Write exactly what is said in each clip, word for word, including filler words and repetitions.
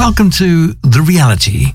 Welcome to The Reality.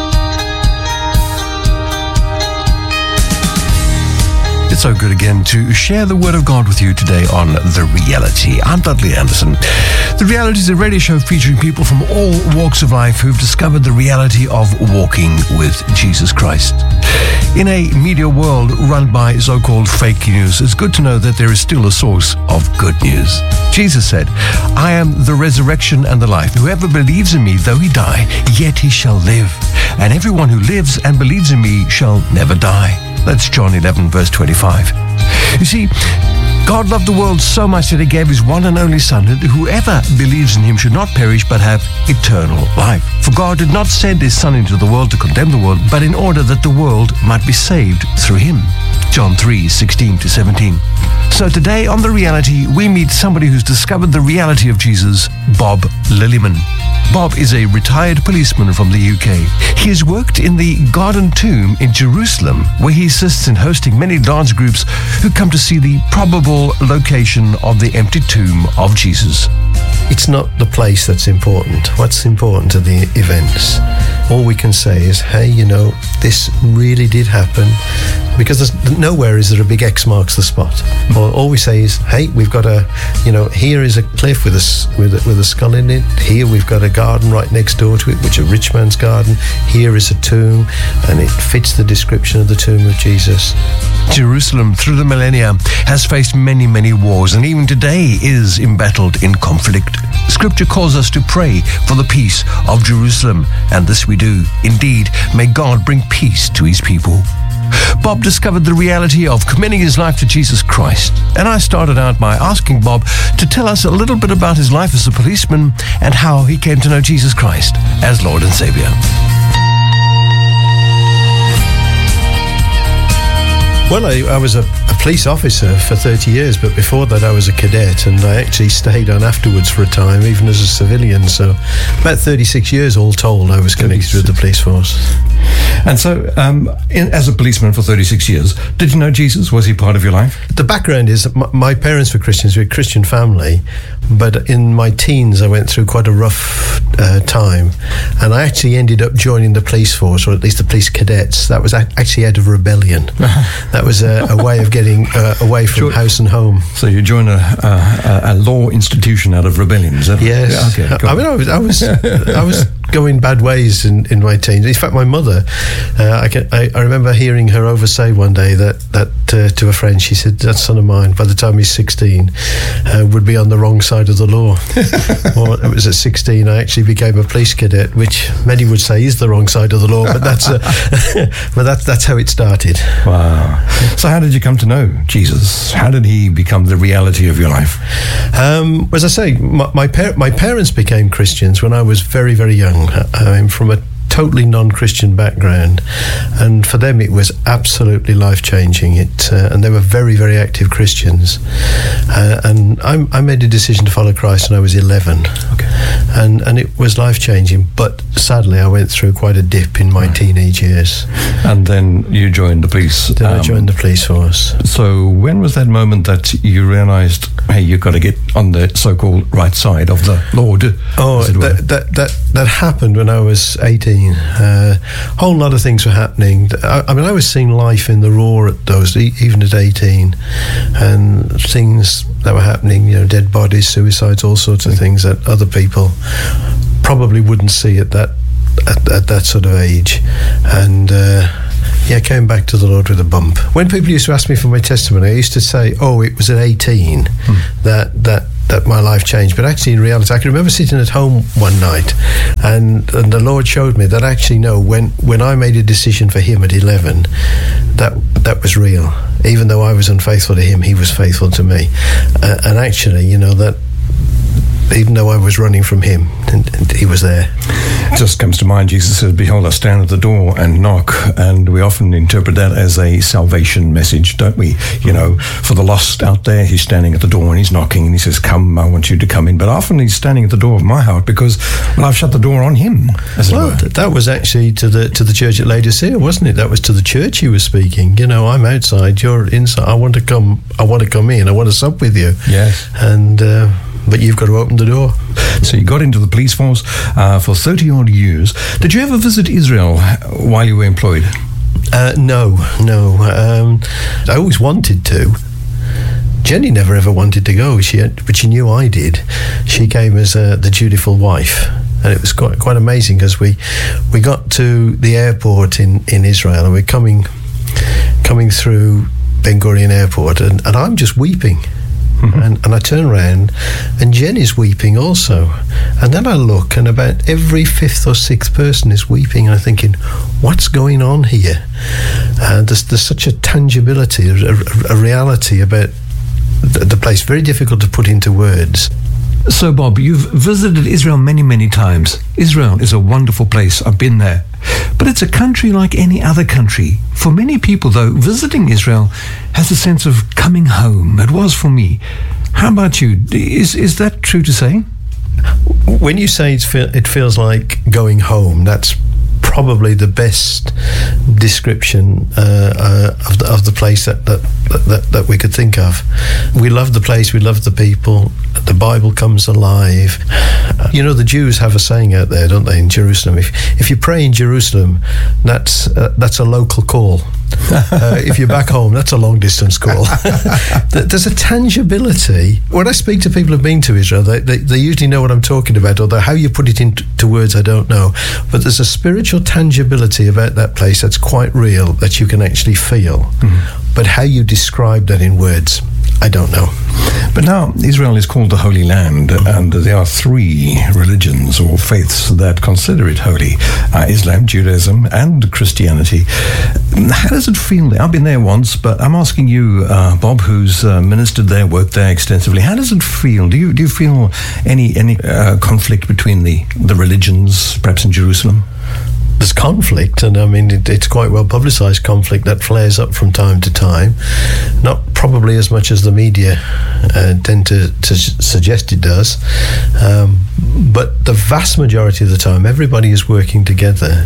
It's so good again to share the Word of God with you today on The Reality. I'm Dudley Anderson. The Reality is a radio show featuring people from all walks of life who've discovered the reality of walking with Jesus Christ. In a media world run by so-called fake news, it's good to know that there is still a source of good news. Jesus said, "I am the resurrection and the life. Whoever believes in me, though he die, yet he shall live. And everyone who lives and believes in me shall never die." That's John eleven, verse twenty-five. You see, God loved the world so much that he gave his one and only Son, that whoever believes in him should not perish but have eternal life. For God did not send his Son into the world to condemn the world, but in order that the world might be saved through him. John three, sixteen to seventeen. So today on The Reality, we meet somebody who's discovered the reality of Jesus, Bob Lillyman. Bob is a retired policeman from the U K. He has worked in the Garden Tomb in Jerusalem, where he assists in hosting many dance groups who come to see the probable location of the empty tomb of Jesus. It's not the place that's important. What's important are the events. All we can say is, hey, you know, this really did happen, because there's nowhere is there a big X marks the spot. Or all we say is, hey, we've got a, you know, here is a cliff with a, with a, with a skull in it. Here we've got a garden right next door to it, which is a rich man's garden. Here is a tomb, and it fits the description of the tomb of Jesus. Jerusalem, through the millennia, has faced many, many wars, and even today is embattled in conflict. Scripture calls us to pray for the peace of Jerusalem, and this we do. Indeed, may God bring peace to his people. Bob discovered the reality of committing his life to Jesus Christ, and I started out by asking Bob to tell us a little bit about his life as a policeman and how he came to know Jesus Christ as Lord and Savior. Well, I, I was a, a police officer for thirty years, but before that I was a cadet, and I actually stayed on afterwards for a time, even as a civilian. So about thirty-six years all told I was connected with the police force. And so, um, in, as a policeman for thirty-six years, did you know Jesus? Was he part of your life? The background is that my, my parents were Christians. We're a Christian family, but in my teens I went through quite a rough uh, time, and I actually ended up joining the police force, or at least the police cadets. That was actually out of rebellion. That was a, a way of getting uh, away from jo- house and home. So you joined a, a, a law institution out of rebellion, is that? Yes. Yeah, okay, I mean, I was, I was, I was going bad ways in, in my teens. In fact, my mother, uh, I, can, I, I remember hearing her over say one day that, that uh, to a friend, she said, "That son of mine, by the time he's sixteen, uh, would be on the wrong side of the law." Well, it was at sixteen I actually became a police cadet, which many would say is the wrong side of the law, but that's uh, but that's that's how it started. Wow. So how did you come to know Jesus? How did he become the reality of your life? Um, as I say, my my, par- my parents became Christians when I was very, very young. I'm from a totally non-Christian background, and for them it was absolutely life-changing. It uh, and they were very, very active Christians, uh, and I, I made a decision to follow Christ when I was eleven. Okay. and and it was life-changing, but sadly I went through quite a dip in my right. teenage years. And then you joined the police. Then um, I joined the police force. So when was that moment that you realised, hey, you've got to get on the so-called right side of the Lord? Oh, that, that that that happened when I was eighteen. A uh, whole lot of things were happening. I, I mean, I was seeing life in the raw at those, even at eighteen, and things that were happening, you know, dead bodies, suicides, all sorts of things that other people probably wouldn't see at that at, at that sort of age. And uh, yeah, came back to the Lord with a bump. When people used to ask me for my testimony, I used to say, "Oh, it was at eighteen hmm. that that." that my life changed." But actually, in reality, I can remember sitting at home one night, and, and the Lord showed me that actually, no, when, when I made a decision for him at eleven, that that was real. Even though I was unfaithful to him, he was faithful to me. Uh, and actually, you know, that even though I was running from him, and, and he was there. It just comes to mind, Jesus says, "Behold, I stand at the door and knock," and we often interpret that as a salvation message, don't we? You know, for the lost out there, he's standing at the door and he's knocking and he says, "Come, I want you to come in." But often he's standing at the door of my heart because, well, I've shut the door on him, as well, it were. That was actually to the to the church at Laodicea, wasn't it? That was to the church he was speaking. You know, I'm outside, you're inside. I want to come. I want to come in. I want to sup with you. Yes. And uh, but you've got to open the door. So you got into the police force uh, for thirty odd years. Did you ever visit Israel while you were employed? Uh, no, no. Um, I always wanted to. Jenny never ever wanted to go, she had, but she knew I did. She came as uh, the dutiful wife. And it was quite quite amazing because we we got to the airport in, in Israel, and we're coming coming through Ben Gurion Airport, and, and I'm just weeping. Mm-hmm. And, and I turn around, and Jenny's weeping also. And then I look, and about every fifth or sixth person is weeping. And I'm thinking, what's going on here? Uh, there's, there's such a tangibility, a, a, a reality about the, the place, very difficult to put into words. So, Bob, you've visited Israel many, many times. Israel is a wonderful place. I've been there. But it's a country like any other country. For many people, though, visiting Israel has a sense of coming home. It was for me. How about you? Is is that true to say? When you say it's fe- it feels like going home, that's probably the best description uh, uh, of, the, of the place that that, that that we could think of. We love the place, we love the people, the Bible comes alive. You know, the Jews have a saying out there, don't they, in Jerusalem? If if you pray in Jerusalem, that's uh, that's a local call. uh, if you're back home, that's a long distance call. There's a tangibility. When I speak to people who've been to Israel, they, they, they usually know what I'm talking about, although how you put it into words, I don't know. But there's a spiritual tangibility about that place that's quite real, that you can actually feel. Mm-hmm. But how you describe that in words, I don't know. But now Israel is called the Holy Land, and there are three religions or faiths that consider it holy: uh, Islam, Judaism, and Christianity. How does it feel there? I've been there once, but I'm asking you, uh, Bob, who's uh, ministered there, worked there extensively. How does it feel? Do you do you feel any any uh, conflict between the the religions, perhaps in Jerusalem? There's conflict, and I mean it, it's quite well publicised conflict that flares up from time to time. Not probably as much as the media uh, tend to, to suggest it does, um, but the vast majority of the time, everybody is working together,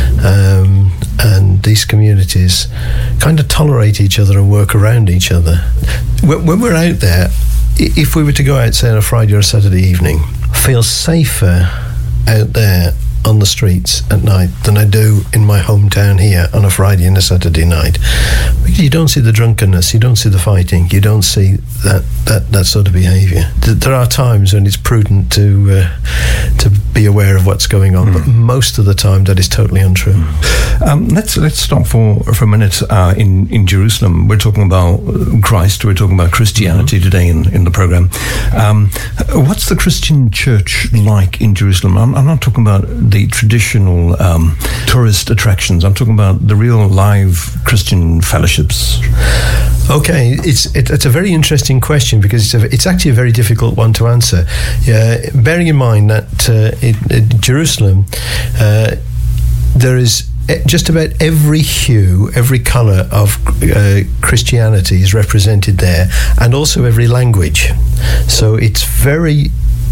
um, and these communities kind of tolerate each other and work around each other. When, when we're out there, if we were to go out, say on a Friday or a Saturday evening, I feel safer out there on the streets at night than I do in my hometown here on a Friday and a Saturday night, because you don't see the drunkenness, you don't see the fighting, you don't see that that, that sort of behaviour. There are times when it's prudent to uh, to be aware of what's going on, mm. but most of the time that is totally untrue. Mm. Um, let's let's stop for for a minute uh, in in Jerusalem. We're talking about Christ. We're talking about Christianity mm. today in in the program. Um, what's the Christian church like in Jerusalem? I'm, I'm not talking about the traditional um, tourist attractions. I'm talking about the real live Christian fellowships. Okay, it's it, it's a very interesting question, because it's a, it's actually a very difficult one to answer. Yeah, bearing in mind that uh, in, in Jerusalem, uh, there is just about every hue, every colour of uh, Christianity is represented there, and also every language. So it's very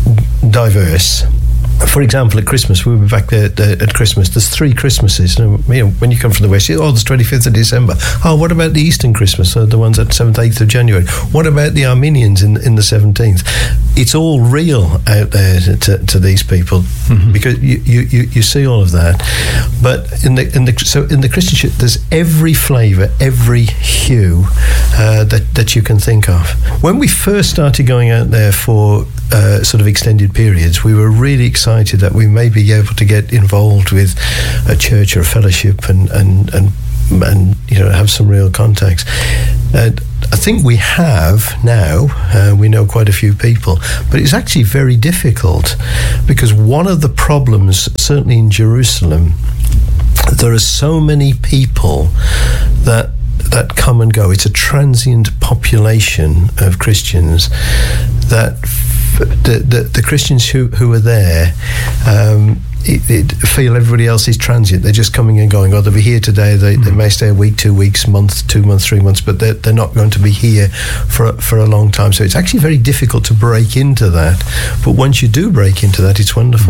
diverse. For example, at Christmas, we were back there at Christmas. There's three Christmases. You know, when you come from the West, oh, there's twenty-fifth of December. Oh, what about the Eastern Christmas? So the ones at seventh, eighth of January. What about the Armenians in in the seventeenth? It's all real out there to, to these people, mm-hmm. because you, you, you see all of that. But in the in the so in the Christian church, there's every flavour, every hue uh, that that you can think of. When we first started going out there for uh, sort of extended periods, we were really excited excited that we may be able to get involved with a church or a fellowship and and and, and you know, have some real contacts. And I think we have now. Uh, we know quite a few people, but it's actually very difficult, because one of the problems, certainly in Jerusalem, there are so many people that that come and go. It's a transient population of Christians that The, the, the Christians who, who are there um, it, it feel everybody else is transient. They're just coming and going. Oh, they'll be here today. They, mm. they may stay a week, two weeks, month, two months, three months, but they're, they're not going to be here for, for a long time. So it's actually very difficult to break into that. But once you do break into that, it's wonderful. Mm.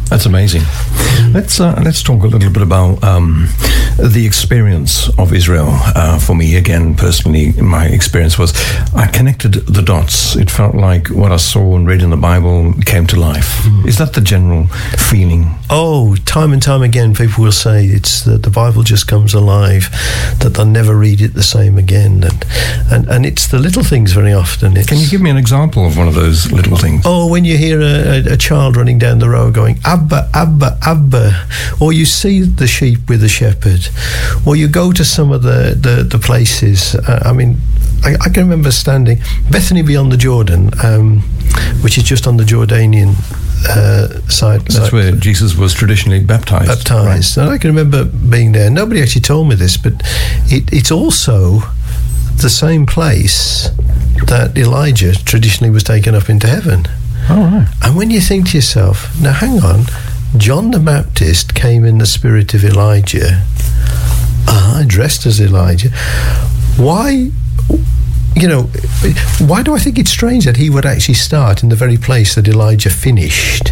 That's amazing. Let's uh, let's talk a little bit about um, the experience of Israel. Uh, for me, again, personally, my experience was I connected the dots. It felt like what I saw and read in the Bible came to life. Mm. Is that the general feeling? Oh, time and time again, people will say it's that the Bible just comes alive, that they'll never read it the same again, and and, and it's the little things very often. It's, Can you give me an example of one of those little things? Oh, when you hear a, a, a child running down the road going, Abba, Abba, Abba, or you see the sheep with the shepherd, or you go to some of the, the, the places. Uh, I mean, I, I can remember standing, Bethany beyond the Jordan, um, which is just on the Jordanian uh, side. That's side, where Jesus was traditionally baptized. Baptized. Right. And I can remember being there. Nobody actually told me this, but it, it's also the same place that Elijah traditionally was taken up into heaven. All right. And when you think to yourself, now hang on, John the Baptist came in the spirit of Elijah, uh, dressed as Elijah. Why, you know, why do I think it's strange that he would actually start in the very place that Elijah finished?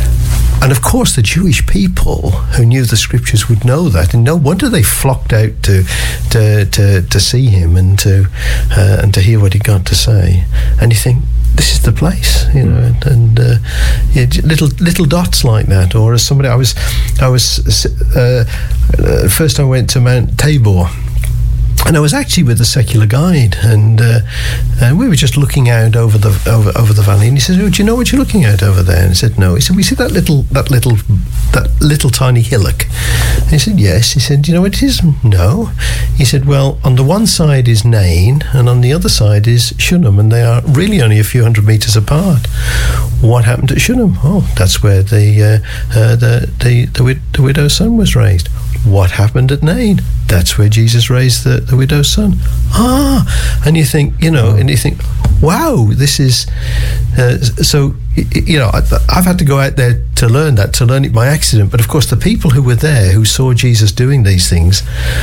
And of course, the Jewish people who knew the scriptures would know that, and no wonder they flocked out to to to, to see him and to uh, and to hear what he got to say. And you think, this is the place, you know, and, and uh, yeah, little little dots like that. Or as somebody, I was, I was uh, uh, first I went to Mount Tabor. And I was actually with a secular guide, and uh, and we were just looking out over the over, over the valley. And he says, "Oh, do you know what you're looking at over there?" And I said, "No." He said, "We see that little that little that little tiny hillock." And he said, "Yes." He said, "Do you know what it is?" "No." He said, "Well, on the one side is Nain, and on the other side is Shunem, and they are really only a few hundred meters apart." "What happened at Shunem?" "Oh, that's where the uh, uh, the the the, wid- the widow's son was raised." "What happened at Nain?" "That's where Jesus raised the, the widow's son." Ah, and you think, you know, and you think, wow, this is, uh, so, you know, I, I've had to go out there to learn that, to learn it by accident. But of course, the people who were there, who saw Jesus doing these things,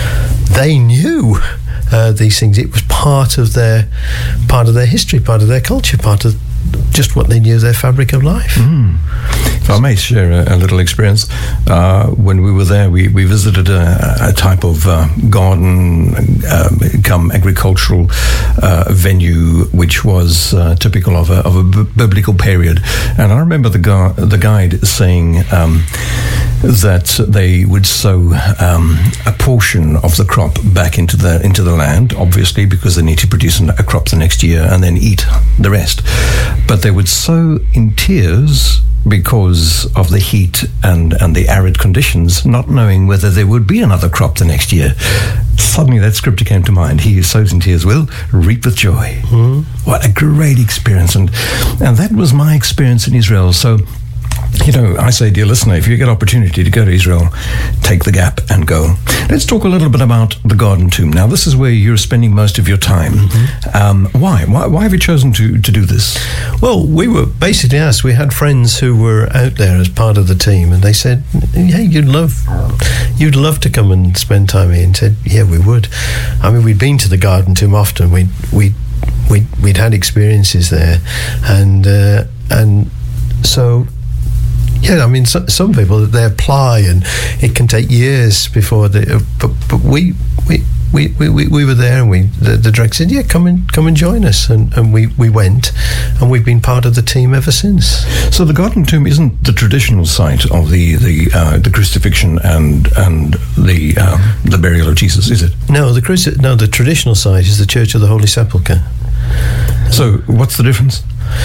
they knew uh, these things. It was part of their, part of their history, part of their culture, part of just what they knew, their fabric of life. Mm. If I may share a, a little experience, uh, when we were there, we, we visited a, a type of uh, garden uh, come agricultural uh, venue, which was uh, typical of a, of a b- biblical period. And I remember the, gu- the guide saying um, that they would sow um, a portion of the crop back into the into the land, obviously because they need to produce a crop the next year, and then eat the rest. But they would sow in tears because of the heat and, and the arid conditions, not knowing whether there would be another crop the next year. Suddenly that scripture came to mind. He who sows in tears will reap with joy. Mm-hmm. What a great experience. And, and that was my experience in Israel. So, you know, I say, dear listener, if you get opportunity to go to Israel, take the gap and go. Let's talk a little bit about the Garden Tomb. Now, this is where you're spending most of your time. Mm-hmm. Um, why? why? Why have you chosen to, to do this? Well, we were basically asked. We had friends who were out there as part of the team, and they said, "Hey, you'd love, you'd love to come and spend time here." And said, "Yeah, we would." I mean, we'd been to the Garden Tomb often. We we we we'd had experiences there, and uh, and so. Yeah, I mean, so, some people, they apply and it can take years before they. Uh, but but we we, we, we we were there, and we the, the director said, "Yeah, come and come and join us," and, and we, we went, and we've been part of the team ever since. So the Garden Tomb isn't the traditional site of the the uh, the crucifixion and and the uh, the burial of Jesus, is it? No, the cruci- no the traditional site is the Church of the Holy Sepulchre. So what's the difference?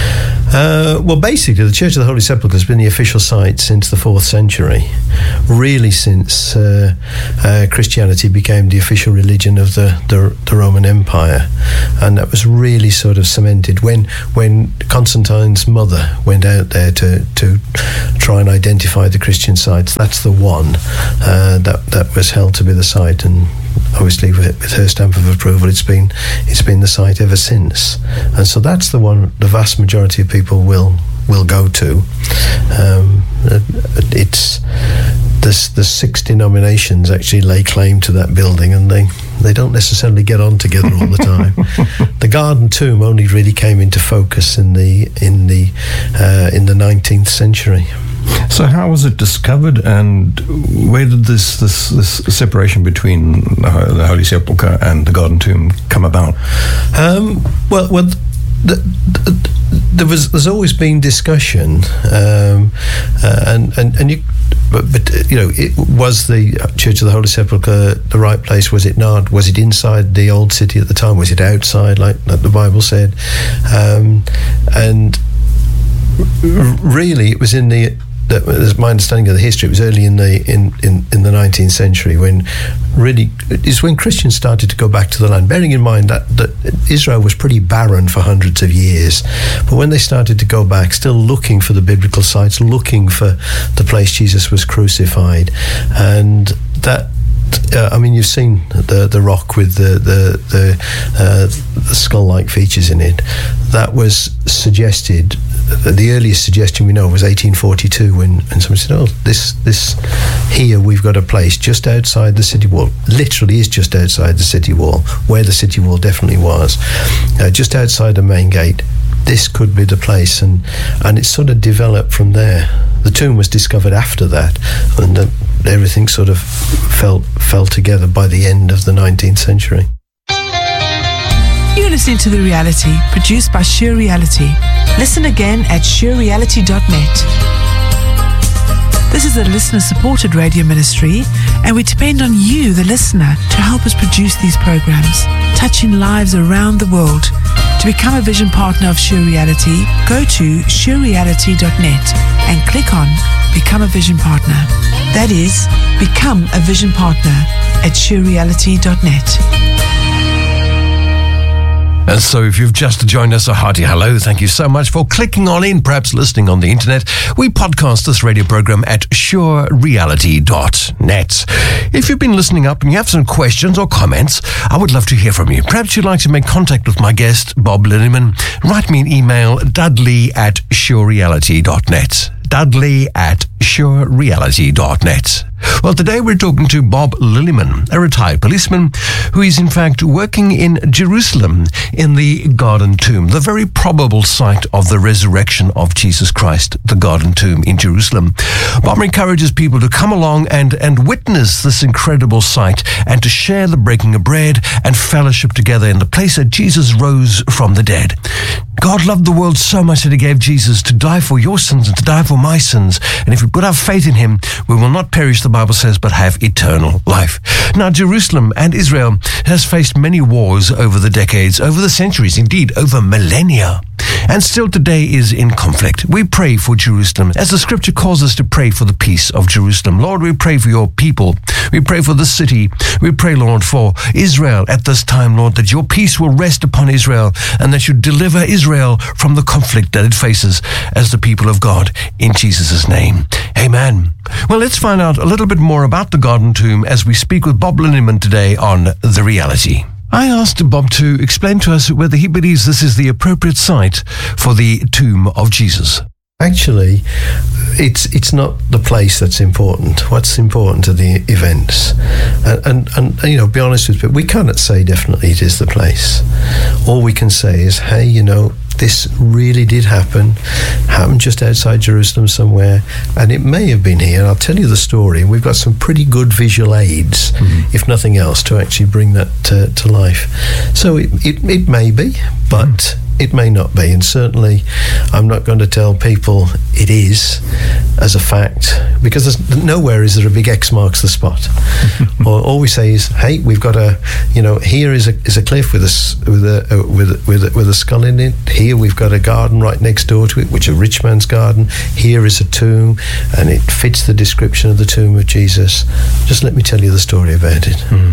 Uh, well, basically, the Church of the Holy Sepulchre has been the official site since the fourth century, really since uh, uh, Christianity became the official religion of the, the, the Roman Empire. And that was really sort of cemented. When when Constantine's mother went out there to, to try and identify the Christian sites, that's the one uh, that, that was held to be the site. And obviously, with, with her stamp of approval, it's been it's been the site ever since. And so that's the one the vast majority of people will will go to. Um, it's there's, there's six denominations actually lay claim to that building, and they, they don't necessarily get on together all the time. The Garden Tomb only really came into focus in the in the uh, in the nineteenth century. So how was it discovered, and where did this this, this separation between the Holy Sepulchre and the Garden Tomb come about? Um, well, well, the, the, there was there's always been discussion, um, uh, and and and you. But, but you know, it was the Church of the Holy Sepulchre the right place? Was it not? Was it inside the old city at the time? Was it outside, like, like the Bible said? Um, and r- really, it was in the. That was my understanding of the history. It was early in the in, in, in the nineteenth century when really is when Christians started to go back to the land. Bearing in mind that, that Israel was pretty barren for hundreds of years, but when they started to go back, still looking for the biblical sites, looking for the place Jesus was crucified, and that. Uh, I mean, you've seen the the rock with the the the, uh, the skull-like features in it. That was suggested. The earliest suggestion we know was eighteen forty-two, when and somebody said, "Oh, this this here we've got a place just outside the city wall. Literally, is just outside the city wall, where the city wall definitely was, uh, just outside the main gate. This could be the place," and and it sort of developed from there. The tomb was discovered after that, and uh, everything sort of fell fell together by the end of the nineteenth century. You're listening to The Reality, produced by Sheer Reality. Listen again at sheer reality dot net. This is a listener-supported radio ministry, and we depend on you, the listener, to help us produce these programs, touching lives around the world. To become a vision partner of Sheer Reality, go to sheer reality dot net and click on Become a Vision Partner. That is, become a vision partner at sheer reality dot net. And so if you've just joined us, a hearty hello. Thank you so much for clicking on in, perhaps listening on the internet. We podcast this radio program at sheer reality dot net. If you've been listening up and you have some questions or comments, I would love to hear from you. Perhaps you'd like to make contact with my guest, Bob Lillyman. Write me an email, dudley at sheer reality dot net. Dudley at sheer reality dot net. Well, today we're talking to Bob Lillyman, a retired policeman who is in fact working in Jerusalem in the Garden Tomb, the very probable site of the resurrection of Jesus Christ, the Garden Tomb in Jerusalem. Bob encourages people to come along and, and witness this incredible site and to share the breaking of bread and fellowship together in the place that Jesus rose from the dead. God loved the world so much that he gave Jesus to die for your sins and to die for my sins. And if we put our faith in him, we will not perish, the Bible says, but have eternal life. Now, Jerusalem and Israel has faced many wars over the decades, over the centuries, indeed over millennia, and still today is in conflict. We pray for Jerusalem, as the scripture calls us to pray for the peace of Jerusalem. Lord, we pray for your people. We pray for the city. We pray, Lord, for Israel at this time, Lord, that your peace will rest upon Israel and that you deliver Israel from the conflict that it faces as the people of God, in Jesus' name. Amen. Well, let's find out a little bit more about the Garden Tomb as we speak with Bob Lillyman today on The Reality. I asked Bob to explain to us whether he believes this is the appropriate site for the tomb of Jesus. Actually, it's it's not the place that's important. What's important are the events. And, and, and you know, be honest with you, we cannot say definitely it is the place. All we can say is, hey, you know, this really did happen, happened just outside Jerusalem somewhere, and it may have been here. And I'll tell you the story. We've got some pretty good visual aids, mm-hmm. if nothing else, to actually bring that to, to life. So it, it, it may be, but mm-hmm. it may not be. And certainly I'm not going to tell people it is as a fact, because there's, nowhere is there a big X marks the spot. Or all we say is, hey, we've got a, you know, here is a is a cliff with a with a uh, with a, with a, with a skull in it. Here we've got a garden right next door to it, which is a rich man's garden. Here is a tomb, and it fits the description of the tomb of Jesus. Just let me tell you the story about it. Mm.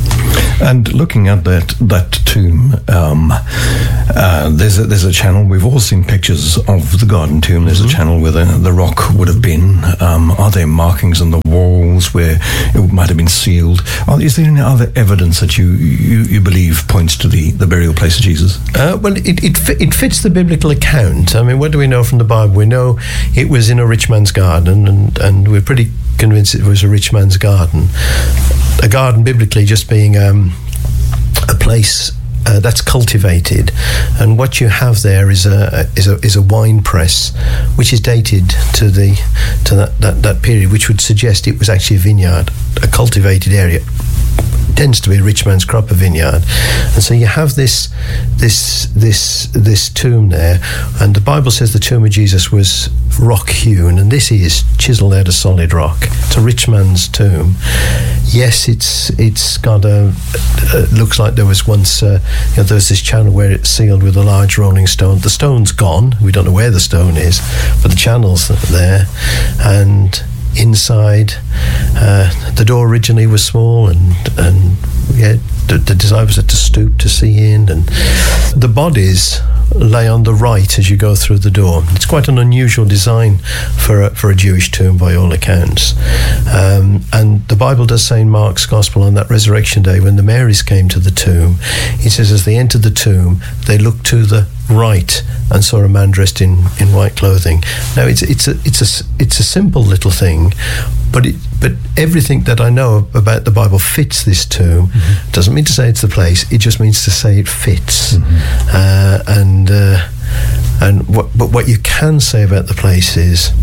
And looking at that that tomb, um, uh, there's a, there's a channel. We've all seen pictures of the Garden Tomb. There's mm-hmm. a channel where the, the rock would have been. Um, are there markings on the walls where it might have been sealed? Are, is there any other evidence that you, you, you believe points to the, the burial place of Jesus? Uh, well, it it, fi- it fits the biblical account. I mean, what do we know from the Bible? We know it was in a rich man's garden, and, and we're pretty convinced it was a rich man's garden. A garden, biblically, just being um, a place uh, that's cultivated, and what you have there is a is a is a wine press, which is dated to the to that, that, that period, which would suggest it was actually a vineyard, a cultivated area. Tends to be a rich man's crop of vineyard, and so you have this this this this tomb there, and the Bible says the tomb of Jesus was rock hewn, and this is chiseled out of solid rock. It's a rich man's tomb. Yes, it's it's got a uh, looks like there was once uh, you know, there was this channel where it's sealed with a large rolling stone. The stone's gone. We don't know where the stone is, but the channel's there, and inside, uh, the door originally was small, and and yeah, the, the disciples had to stoop to see in, and the bodies lay on the right as you go through the door. It's quite an unusual design for a, for a Jewish tomb by all accounts. Um, and the Bible does say in Mark's Gospel on that resurrection day, when the Marys came to the tomb, he says as they entered the tomb, they looked to the right and saw a man dressed in, in white clothing. Now it's it's a it's a it's a simple little thing, but it but everything that I know about the Bible fits this tomb. Mm-hmm. Doesn't mean to say it's the place. It just means to say it fits. Mm-hmm. Uh, and uh, and what but what you can say about the place is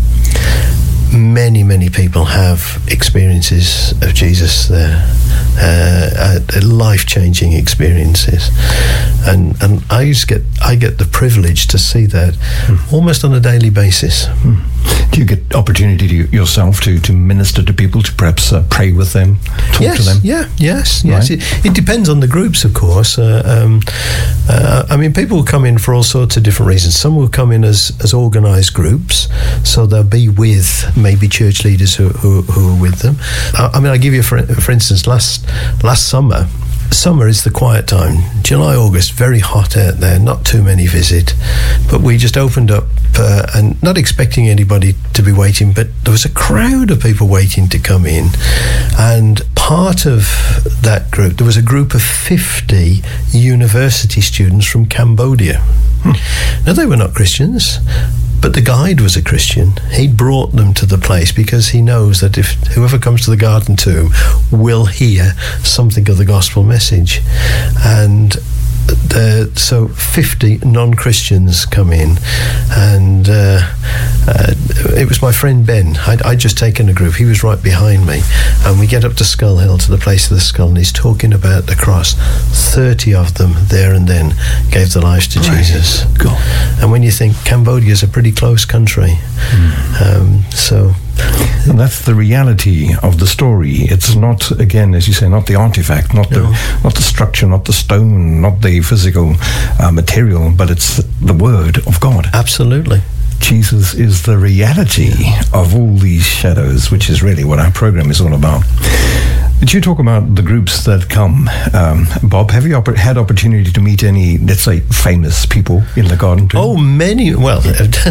many many people have experiences of Jesus there, uh, uh, life-changing experiences, and and I just get I get the privilege to see that mm. almost on a daily basis. Mm. Do you get opportunity to yourself to, to minister to people, to perhaps uh, pray with them, talk yes, to them? Yeah, yes, yes. Right. It, it depends on the groups, of course. Uh, um, uh, I mean, people will come in for all sorts of different reasons. Some will come in as, as organised groups, so they'll be with maybe church leaders who, who, who are with them. I, I mean, I'll give you, for, for instance, last last summer, Summer is the quiet time. July, August, very hot out there, not too many visit. But we just opened up uh, and not expecting anybody to be waiting, but there was a crowd of people waiting to come in. And part of that group, there was a group of fifty university students from Cambodia. Hmm. Now, they were not Christians, but the guide was a Christian. He brought them to the place because he knows that if whoever comes to the Garden Tomb will hear something of the gospel message. And the, so fifty non-Christians come in, and uh, uh, it was my friend Ben. I'd, I'd just taken a group. He was right behind me, and we get up to Skull Hill, to the place of the skull, and he's talking about the cross. thirty of them there and then gave their lives to right. Jesus. God. And when you think Cambodia is a pretty close country, mm. um, so... And that's the reality of the story. It's not, again, as you say, not the artifact, not no. the not the structure, not the stone, not the physical uh, material, but it's the Word of God. Absolutely. Jesus is the reality of all these shadows, which is really what our program is all about. Did you talk about the groups that come? Um, Bob, have you opp- had opportunity to meet any, let's say, famous people in the Garden Tomb? Oh, many. Well,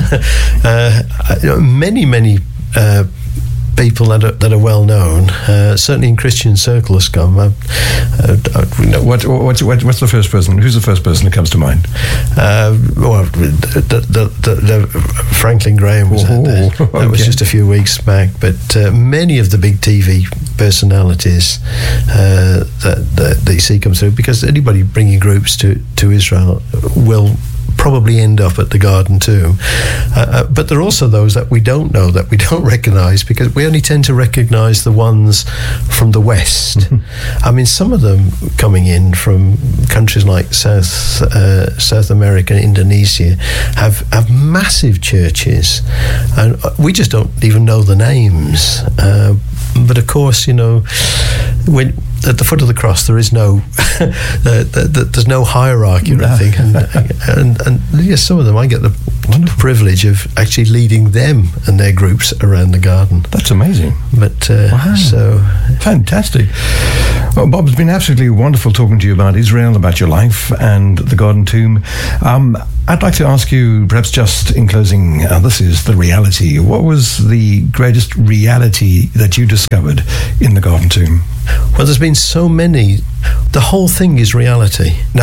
uh, many, many uh, people that are, that are well known. Uh, certainly in Christian circles come. Uh, uh, what, what's, what, what's the first person? Who's the first person that comes to mind? Uh, well, the, the, the, the Franklin Graham was oh, there. That okay. was just a few weeks back. But uh, many of the big T V personalities uh, that, that, that you see come through, because anybody bringing groups to, to Israel will probably end up at the Garden Tomb. Uh, uh, but there are also those that we don't know, that we don't recognise, because we only tend to recognise the ones from the West. Mm-hmm. I mean, some of them coming in from countries like South uh, South America, Indonesia, have, have massive churches, and we just don't even know the names. Uh, but of course, you know, when at the foot of the cross, there is no, uh, the, the, there's no hierarchy or anything, and, and and yes, some of them I get the wonderful privilege of actually leading them and their groups around the garden. That's amazing. But uh, wow. so fantastic. Well, Bob, it's been absolutely wonderful talking to you about Israel, about your life and the Garden Tomb. Um, I'd like to ask you, perhaps just in closing, uh, this is the reality. What was the greatest reality that you discovered in the Garden Tomb? Well, there's been so many. The whole thing is reality. Now,